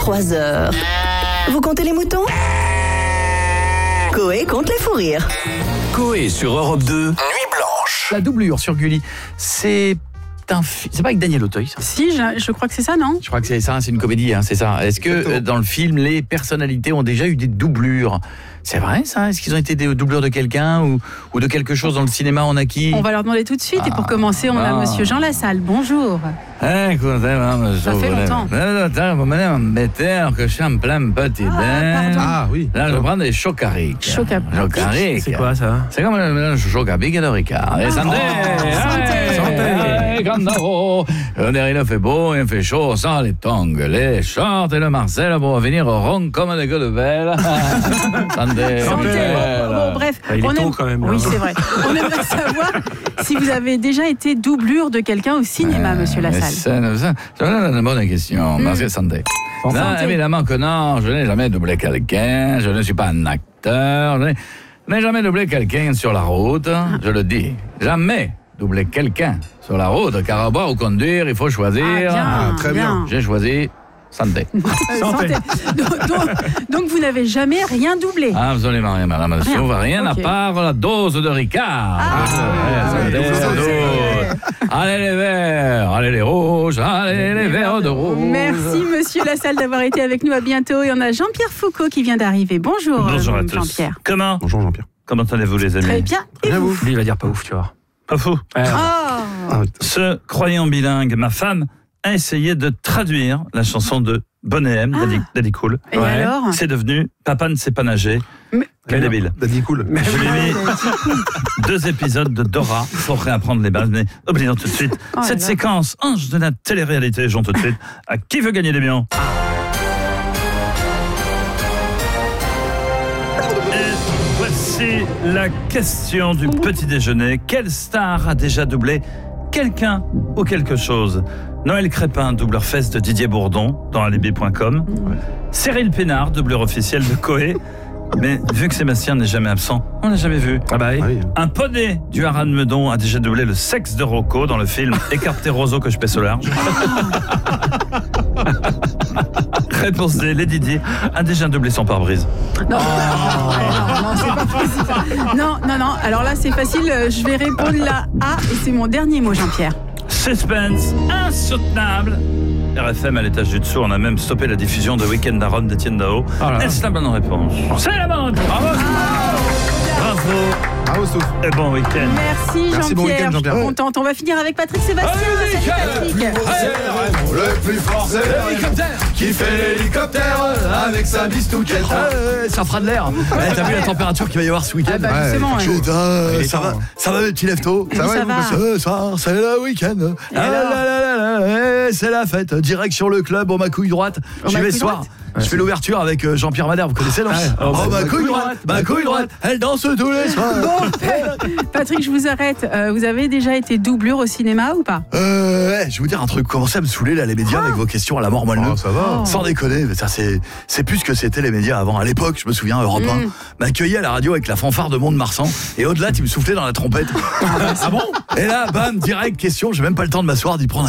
3 heures. Vous comptez les moutons ? Coé compte les fous rires. Coé sur Europe 2, Nuit Blanche. La doublure sur Gulli, c'est pas avec Daniel Auteuil, ça ? Si, je crois que c'est ça, non ? Je crois que c'est ça, c'est une comédie, hein, c'est ça. Est-ce que dans le film, les personnalités ont déjà eu des doublures ? C'est vrai, ça ? Est-ce qu'ils ont été des doublures de quelqu'un ou de quelque chose dans le cinéma ? On a qui ? On va leur demander tout de suite. Et pour commencer, on a monsieur Jean Lassalle. Bonjour. Écoutez, Ça fait longtemps. Vous m'allez m'embêter que je suis en plein petit bain. pardon. oui. Là, je prends des chocariques. Chocariques. C'est quoi ça ? C'est comme le mélange chocapic et de Ricard. Allez, santé! Santé! Candaro! Il fait beau, il fait chaud, sans les tongs, les shorts et le Marcel pour venir rond comme des gueules de belle. Santé! Bon, bref. Il est tôt quand même. Oui, c'est vrai. On aimerait savoir si vous avez déjà été doublure de quelqu'un au cinéma, monsieur Lassalle. C'est une bonne question. Parce que santé. Non, évidemment que non, je n'ai jamais doublé quelqu'un, je ne suis pas un acteur, je n'ai jamais doublé quelqu'un sur la route, je le dis. Jamais doublé quelqu'un sur la route, car à boire ou conduire, il faut choisir. Très bien. J'ai choisi santé. Santé. Donc vous n'avez jamais rien doublé. Absolument rien, madame. Rien à part la dose de Ricard. Allez les verts, allez les rouges, allez les verts de rouge. Merci monsieur Lassalle d'avoir été avec nous, à bientôt. Et on a Jean-Pierre Foucault qui vient d'arriver. Bonjour, Bonjour à tous. Jean-Pierre. Comment Jean-Pierre. Comment allez-vous les amis? Très bien. Et vous? Lui, il va dire pas ouf, tu vois. Pas fou. Ce croyant bilingue, ma femme a essayé de traduire la chanson de Bonnet M, Daddy Cool. Et alors? C'est devenu Papa ne sait pas nager. Quel débile. Daddy Cool. Je lui ai mis 2 épisodes de Dora pour réapprendre les bases, mais oublions tout de suite cette séquence ange de la télé-réalité. Jean, tout de suite à Qui veut gagner des millions? Et voici la question du petit déjeuner. Quelle star a déjà doublé quelqu'un ou quelque chose? Noël Crépin, doubleur fesse de Didier Bourdon dans alibi.com. Cyril Pénard, doubleur officiel de Coé. Mais vu que Sébastien n'est jamais absent, on l'a jamais vu. Ah bah oui. Un poney du Haras de Meudon a déjà doublé le sexe de Rocco dans le film Écarté Roseau que je pèse au large. Réponse D, Lady Di a déjà doublé son pare-brise. Non, c'est pas possible. Non. Alors là, c'est facile. Je vais répondre la A et c'est mon dernier mot, Jean-Pierre. Suspense insoutenable. RFM à l'étage du dessous, on a même stoppé la diffusion de Week-end à Rome d'Étienne Dao. Est-ce la bonne réponse? C'est la bonne réponse. Bravo. Bravo, Stouff. Et bon week-end. Merci Jean-Pierre. Bon week-end, Jean-Pierre. Je suis contente. On va finir avec Patrick Sébastien. Salut Patrick. Le plus fort c'est l'hélicoptère qui fait l'hélicoptère avec sa bistouquette. Ça fera de l'air. T'as vu la température qu'il va y avoir ce week-end? Justement, ouais. Putain, ça va mes petits leftos. Ça va. Ce soir, c'est le week-end. C'est la fête. Direction le club, au ma couille droite. J'y vais ce soir. Je fais l'ouverture avec Jean-Pierre Madère, vous connaissez, non? Oh, ma couille droite, elle danse tous les soirs. Bon, Patrick, je vous arrête. Vous avez déjà été doublure au cinéma ou pas? Je vais vous dire un truc. Commencez à me saouler là, les médias, avec vos questions à la mort moelleux. Ça va. Sans déconner, mais ça c'est plus ce que c'était les médias avant. À l'époque, je me souviens, Europe 1 m'accueillait à la radio avec la fanfare de Mont-de-Marsan et au-delà, tu me soufflais dans la trompette. Ah bon? Et là, bam, direct question, j'ai même pas le temps de m'asseoir, d'y prendre